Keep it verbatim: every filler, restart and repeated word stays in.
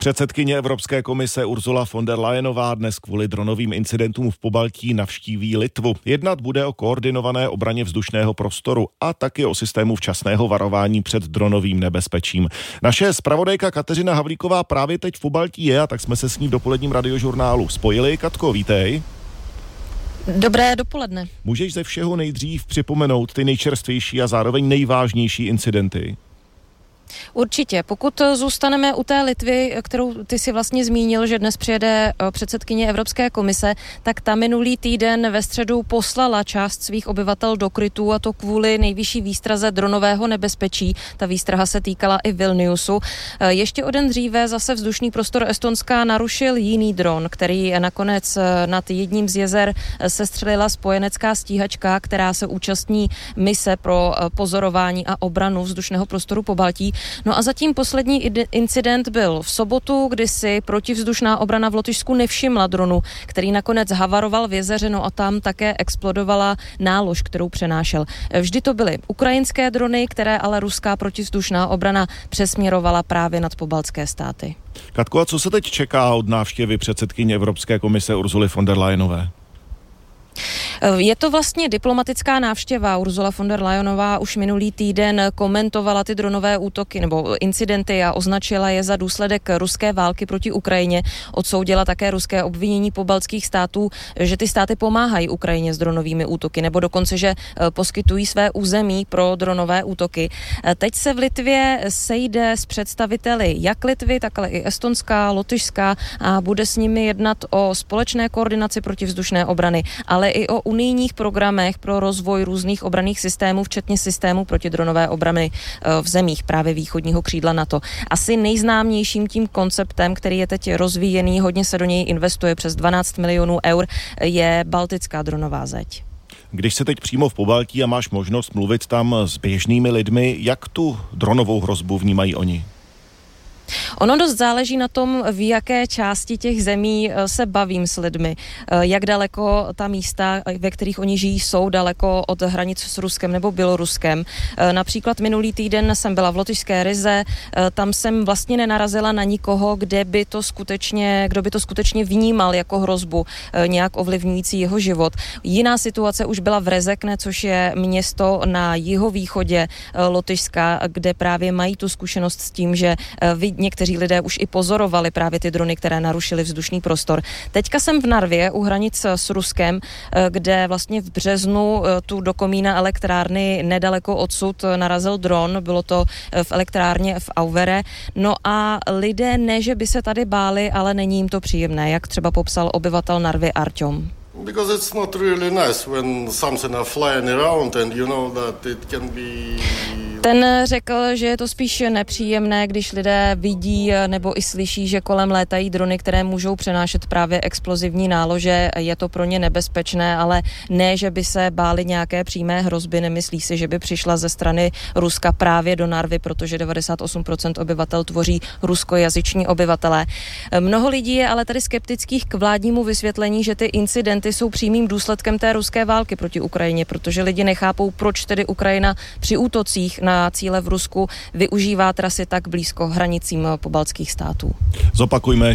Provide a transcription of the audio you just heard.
Předsedkyně Evropské komise Ursula von der Leyenová dnes kvůli dronovým incidentům v Pobaltí navštíví Litvu. Jednat bude o koordinované obraně vzdušného prostoru a taky o systému včasného varování před dronovým nebezpečím. Naše zpravodajka Kateřina Havlíková právě teď v Pobaltí je, a tak jsme se s ní v dopoledním radiožurnálu spojili. Katko, vítej. Dobré dopoledne. Můžeš ze všeho nejdřív připomenout ty nejčerstvější a zároveň nejvážnější incidenty? Určitě. Pokud zůstaneme u té Litvy, kterou ty si vlastně zmínil, že dnes přijede předsedkyně Evropské komise, tak ta minulý týden ve středu poslala část svých obyvatel do krytů, a to kvůli nejvyšší výstraze dronového nebezpečí. Ta výstraha se týkala i Vilniusu. Ještě o den dříve zase vzdušný prostor Estonska narušil jiný dron, který nakonec nad jedním z jezer sestřelila spojenecká stíhačka, která se účastní mise pro pozorování a obranu vzdušného prostoru Pobaltí. No a zatím poslední incident byl v sobotu, kdy si protivzdušná obrana v Lotyšsku nevšimla dronu, který nakonec havaroval v jezeře, no a tam také explodovala nálož, kterou přenášel. Vždy to byly ukrajinské drony, které ale ruská protivzdušná obrana přesměrovala právě nad pobaltské státy. Katko, a co se teď čeká od návštěvy předsedkyně Evropské komise Ursuly von der Leyenové? Je to vlastně diplomatická návštěva. Ursula von der Leyenová už minulý týden komentovala ty dronové útoky nebo incidenty a označila je za důsledek ruské války proti Ukrajině. Odsoudila také ruské obvinění pobaltských států, že ty státy pomáhají Ukrajině s dronovými útoky, nebo dokonce, že poskytují své území pro dronové útoky. Teď se v Litvě sejde s představiteli jak Litvy, tak ale i Estonská, Lotyšská a bude s nimi jednat o společné koordinaci protivzdušné obrany, ale i o unijních programech pro rozvoj různých obranných systémů, včetně systému protidronové obrany v zemích právě východního křídla NATO. Asi nejznámějším tím konceptem, který je teď rozvíjený, hodně se do něj investuje přes dvanáct milionů eur, je baltická dronová zeď. Když se teď přímo v Pobaltí a máš možnost mluvit tam s běžnými lidmi, jak tu dronovou hrozbu vnímají oni? Ono dost záleží na tom, v jaké části těch zemí se bavím s lidmi. Jak daleko ta místa, ve kterých oni žijí, jsou daleko od hranic s Ruskem nebo Běloruskem. Například minulý týden jsem byla v Lotyšské Rize, tam jsem vlastně nenarazila na nikoho, kde by to skutečně, kdo by to skutečně vnímal jako hrozbu, nějak ovlivňující jeho život. Jiná situace už byla v Rezekne, což je město na jihovýchodě Lotyšska, kde právě mají tu zkušenost s tím, že někteří lidé už i pozorovali právě ty drony, které narušily vzdušný prostor. Teďka jsem v Narvě u hranic s Ruskem, kde vlastně v březnu tu do komína elektrárny nedaleko odsud narazil dron, bylo to v elektrárně v Auvere. No a lidé ne, že by se tady báli, ale není jim to příjemné, jak třeba popsal obyvatel Narvy Arťom. Because it's not really nice when something are flying around and you know that it can be... Ten řekl, že je to spíš nepříjemné, když lidé vidí nebo i slyší, že kolem létají drony, které můžou přenášet právě explozivní nálože. Je to pro ně nebezpečné, ale ne, že by se báli nějaké přímé hrozby. Nemyslí si, že by přišla ze strany Ruska právě do Narvy, protože devadesát osm procent obyvatel tvoří ruskojazyční obyvatelé. Mnoho lidí je ale tady skeptických k vládnímu vysvětlení, že ty incidenty jsou přímým důsledkem té ruské války proti Ukrajině, protože lidi nechápou, proč tedy Ukrajina při útocích na cíle v Rusku využívá trasy tak blízko hranicím pobaltských států. Zopakujme